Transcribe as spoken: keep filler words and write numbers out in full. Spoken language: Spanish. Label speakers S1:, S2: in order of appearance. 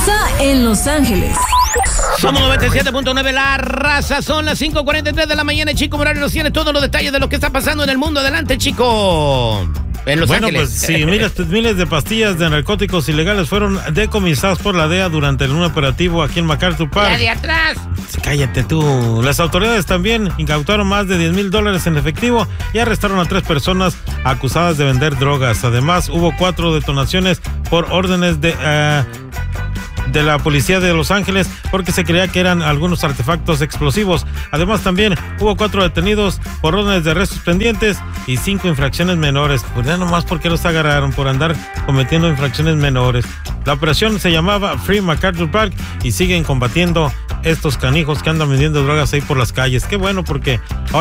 S1: Raza en Los Ángeles.
S2: Somos noventa y siete punto nueve La Raza, son las cinco cuarenta y tres de la mañana. Chico Morales nos tiene todos los detalles de lo que está pasando en el mundo. Adelante, Chico. En Los
S3: bueno,
S2: Ángeles.
S3: Pues sí, miles, miles de pastillas de narcóticos ilegales fueron decomisadas por la D E A durante un operativo aquí en MacArthur Park.
S2: ¡La de atrás!
S3: Cállate tú. Las autoridades también incautaron más de diez mil dólares en efectivo y arrestaron a tres personas acusadas de vender drogas. Además, hubo cuatro detonaciones por órdenes de... Uh, de la policía de Los Ángeles porque se creía que eran algunos artefactos explosivos. Además, también hubo cuatro detenidos por órdenes de arrestos pendientes y cinco infracciones menores. Pues ya nomás porque los agarraron por andar cometiendo infracciones menores. La operación se llamaba Free MacArthur Park y siguen combatiendo estos canijos que andan vendiendo drogas ahí por las calles. Qué bueno, porque